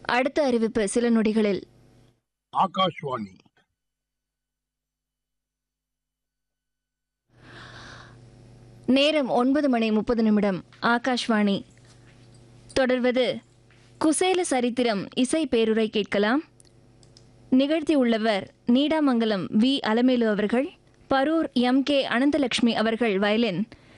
அடுத்த அறிவிப்பு சில நொடிகளில். ஆகாஷ்வாணி. நேரம் 9:30 ஆகாஷ்வாணி. தொடர்வது குசேல சரித்திரம் இசை பேருரை கேட்கலாம். நிகழ்த்தியுள்ளவர் நீடாமங்கலம் வி. அலமேலு அவர்கள். பரூர் எம். கே. அனந்தலட்சுமி அவர்கள் வயலின்.